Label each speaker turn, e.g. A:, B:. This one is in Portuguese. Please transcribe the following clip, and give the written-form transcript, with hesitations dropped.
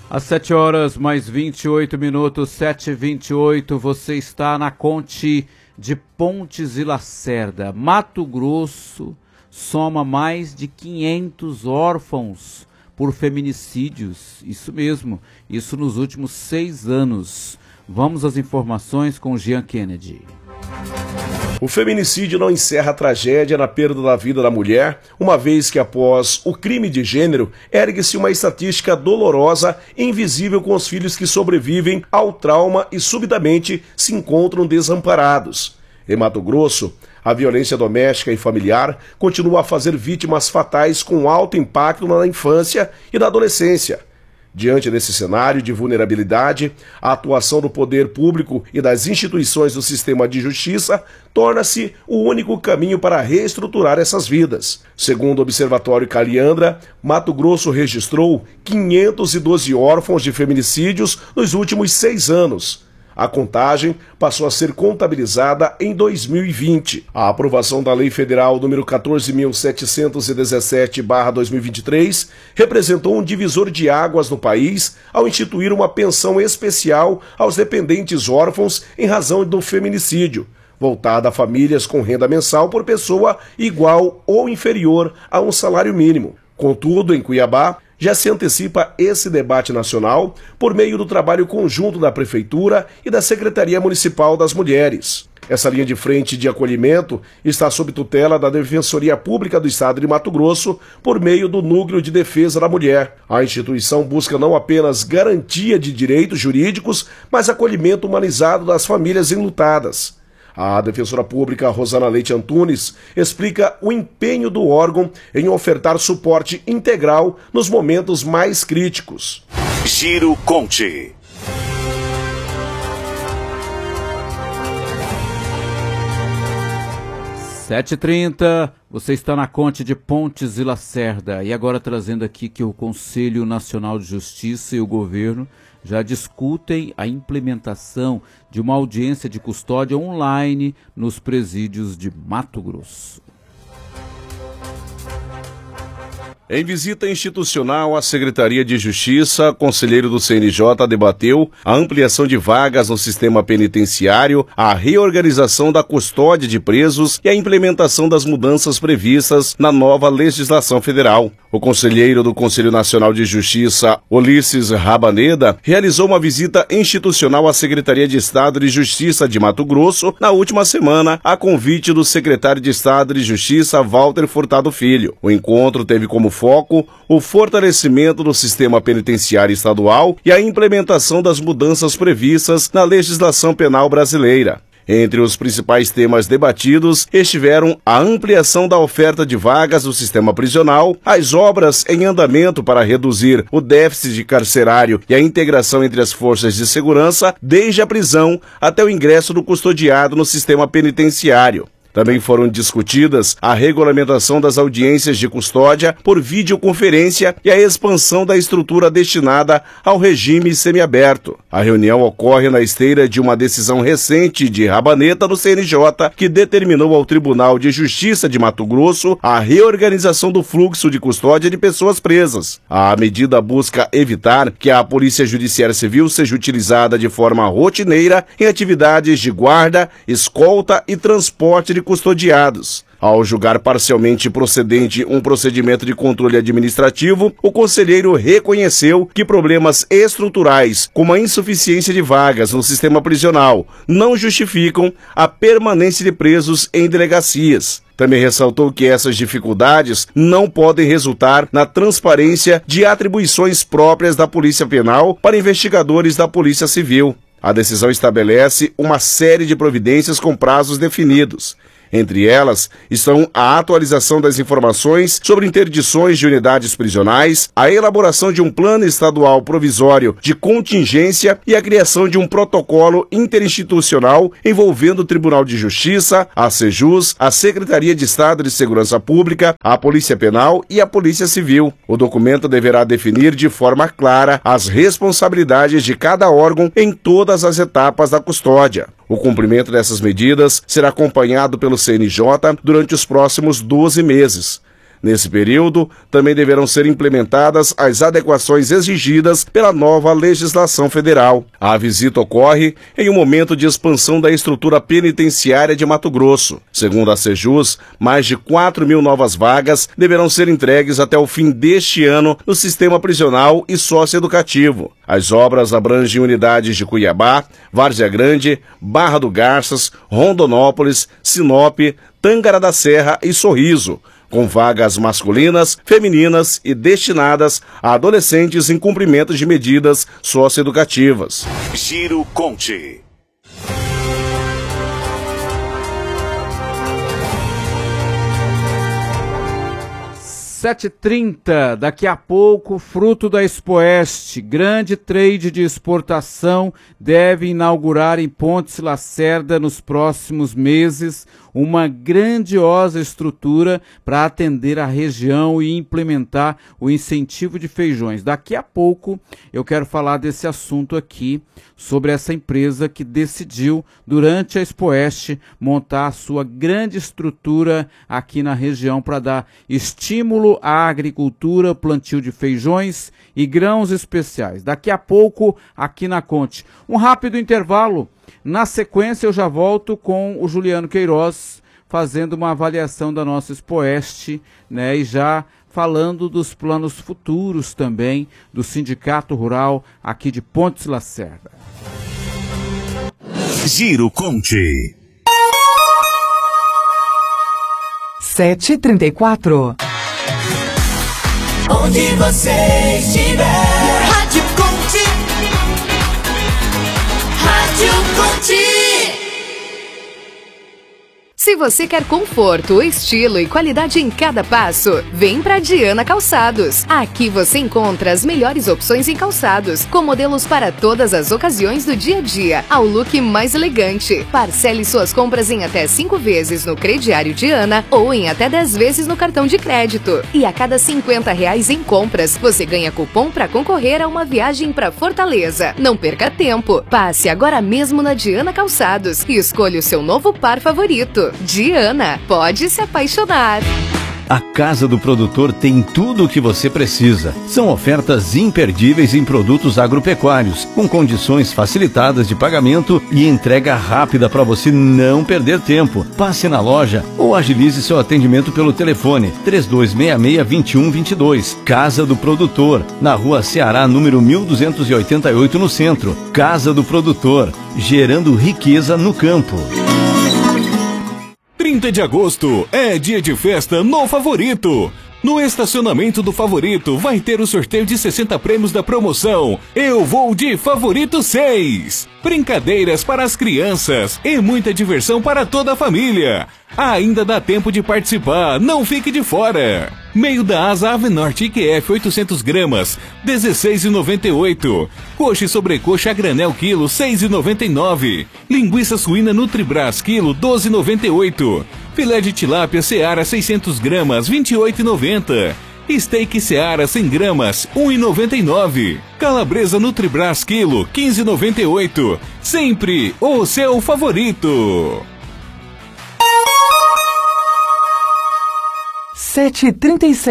A: Às 7 horas mais 28 minutos, 7h28, você está na Conte de Pontes e Lacerda. Mato Grosso soma mais de 500 órfãos por feminicídios. Isso mesmo, isso nos últimos 6 anos. Vamos às informações com Jean Kennedy.
B: O feminicídio não encerra a tragédia na perda da vida da mulher, uma vez que após o crime de gênero, ergue-se uma estatística dolorosa e invisível com os filhos que sobrevivem ao trauma e subitamente se encontram desamparados. Em Mato Grosso, a violência doméstica e familiar continua a fazer vítimas fatais com alto impacto na infância e na adolescência. Diante desse cenário de vulnerabilidade, a atuação do poder público e das instituições do sistema de justiça torna-se o único caminho para reestruturar essas vidas. Segundo o Observatório Caliandra, Mato Grosso registrou 512 órfãos de feminicídios nos últimos 6 anos. A contagem passou a ser contabilizada em 2020. A aprovação da Lei Federal nº 14.717/2023 representou um divisor de águas no país ao instituir uma pensão especial aos dependentes órfãos em razão do feminicídio, voltada a famílias com renda mensal por pessoa igual ou inferior a um salário mínimo. Contudo, em Cuiabá, já se antecipa esse debate nacional por meio do trabalho conjunto da Prefeitura e da Secretaria Municipal das Mulheres. Essa linha de frente de acolhimento está sob tutela da Defensoria Pública do Estado de Mato Grosso por meio do Núcleo de Defesa da Mulher. A instituição busca não apenas garantia de direitos jurídicos, mas acolhimento humanizado das famílias enlutadas. A defensora pública Rosana Leite Antunes explica o empenho do órgão em ofertar suporte integral nos momentos mais críticos.
C: Giro Conte.
A: Sete h 30, você está na Conte de Pontes e Lacerda. E agora trazendo aqui que o Conselho Nacional de Justiça e o governo já discutem a implementação de uma audiência de custódia online nos presídios de Mato Grosso.
B: Em visita institucional à Secretaria de Justiça, conselheiro do CNJ debateu a ampliação de vagas no sistema penitenciário, a reorganização da custódia de presos e a implementação das mudanças previstas na nova legislação federal. O conselheiro do Conselho Nacional de Justiça, Ulisses Rabaneda, realizou uma visita institucional à Secretaria de Estado de Justiça de Mato Grosso na última semana, a convite do secretário de Estado de Justiça, Walter Furtado Filho. O encontro teve como foco o fortalecimento do sistema penitenciário estadual e a implementação das mudanças previstas na legislação penal brasileira. Entre os principais temas debatidos estiveram a ampliação da oferta de vagas no sistema prisional, as obras em andamento para reduzir o déficit carcerário e a integração entre as forças de segurança, desde a prisão até o ingresso do custodiado no sistema penitenciário. Também foram discutidas a regulamentação das audiências de custódia por videoconferência e a expansão da estrutura destinada ao regime semiaberto. A reunião ocorre na esteira de uma decisão recente de Rabaneta do CNJ, que determinou ao Tribunal de Justiça de Mato Grosso a reorganização do fluxo de custódia de pessoas presas. A medida busca evitar que a Polícia Judiciária Civil seja utilizada de forma rotineira em atividades de guarda, escolta e transporte de custodiados. Ao julgar parcialmente procedente um procedimento de controle administrativo, o conselheiro reconheceu que problemas estruturais, como a insuficiência de vagas no sistema prisional, não justificam a permanência de presos em delegacias. Também ressaltou que essas dificuldades não podem resultar na transparência de atribuições próprias da Polícia Penal para investigadores da Polícia Civil. A decisão estabelece uma série de providências com prazos definidos. Entre elas estão a atualização das informações sobre interdições de unidades prisionais, a elaboração de um plano estadual provisório de contingência e a criação de um protocolo interinstitucional envolvendo o Tribunal de Justiça, a Sejus, a Secretaria de Estado de Segurança Pública, a Polícia Penal e a Polícia Civil. O documento deverá definir de forma clara as responsabilidades de cada órgão em todas as etapas da custódia. O cumprimento dessas medidas será acompanhado pelo CNJ durante os próximos 12 meses. Nesse período, também deverão ser implementadas as adequações exigidas pela nova legislação federal. A visita ocorre em um momento de expansão da estrutura penitenciária de Mato Grosso. Segundo a Sejus, mais de 4.000 novas vagas deverão ser entregues até o fim deste ano no sistema prisional e socioeducativo. As obras abrangem unidades de Cuiabá, Várzea Grande, Barra do Garças, Rondonópolis, Sinop, Tângara da Serra e Sorriso, com vagas masculinas, femininas e destinadas a adolescentes em cumprimento de medidas socioeducativas.
C: Giro Conte.
A: 7h30, daqui a pouco, fruto da Expoeste, grande trade de exportação deve inaugurar em Pontes Lacerda nos próximos meses uma grandiosa estrutura para atender a região e implementar o incentivo de feijões. Daqui a pouco eu quero falar desse assunto aqui, sobre essa empresa que decidiu, durante a Expoeste, montar a sua grande estrutura aqui na região para dar estímulo à agricultura, plantio de feijões e grãos especiais. Daqui a pouco, aqui na Conte. Um rápido intervalo. Na sequência, eu já volto com o Juliano Queiroz, fazendo uma avaliação da nossa Expoeste, né, e já falando dos planos futuros também do Sindicato Rural aqui de Pontes Lacerda.
C: Giro Conte.
D: 7h34.
E: Onde você estiver, Rádio Conte. Rádio Conte.
F: Se você quer conforto, estilo e qualidade em cada passo, vem pra Diana Calçados. Aqui você encontra as melhores opções em calçados, com modelos para todas as ocasiões do dia a dia, ao look mais elegante. Parcele suas compras em até 5 vezes no crediário Diana ou em até 10 vezes no cartão de crédito. E a cada R$50 em compras, você ganha cupom para concorrer a uma viagem para Fortaleza. Não perca tempo. Passe agora mesmo na Diana Calçados e escolha o seu novo par favorito. Diana, pode se apaixonar.
G: A Casa do Produtor tem tudo o que você precisa. São ofertas imperdíveis em produtos agropecuários, com condições facilitadas de pagamento e entrega rápida para você não perder tempo. Passe na loja ou agilize seu atendimento pelo telefone 3266-2122. Casa do Produtor, na Rua Ceará, número 1288, no centro. Casa do Produtor, gerando riqueza no campo.
H: 30 de agosto é dia de festa no Favorito. No estacionamento do Favorito vai ter o sorteio de 60 prêmios da promoção Eu Vou de Favorito 6. Brincadeiras para as crianças e muita diversão para toda a família. Ainda dá tempo de participar, não fique de fora. Meio da asa Ave Norte IQF 800 gramas, R$16,98. Coxa e sobrecoxa a granel quilo, R$6,99. Linguiça suína Nutribras quilo, R$12,98. Filé de tilápia Seara 600 gramas, R$28,90. Steak Seara 100 gramas, R$1,99. Calabresa Nutribras quilo, R$15,98. Sempre o seu favorito.
D: 7h36.